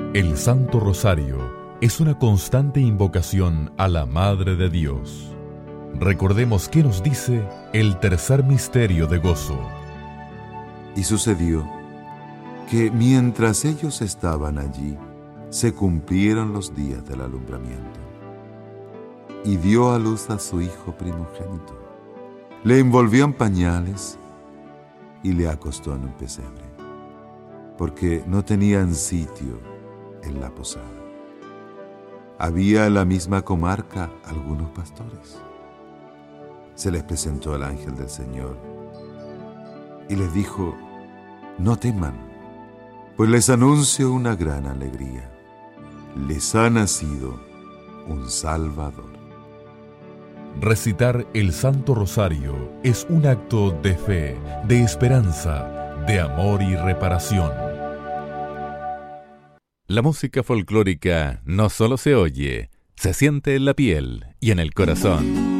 El Santo Rosario es una constante invocación a la Madre de Dios. Recordemos qué nos dice el tercer misterio de gozo. Y sucedió que mientras ellos estaban allí, se cumplieron los días del alumbramiento. Y dio a luz a su hijo primogénito. Le envolvió en pañales y le acostó en un pesebre, porque no tenían sitio en la posada. Había en la misma comarca algunos pastores. Se les presentó el ángel del Señor y les dijo: no teman, pues les anuncio una gran alegría. Les ha nacido un Salvador. Recitar el Santo Rosario es un acto de fe, de esperanza, de amor y reparación. La música folclórica no solo se oye, se siente en la piel y en el corazón.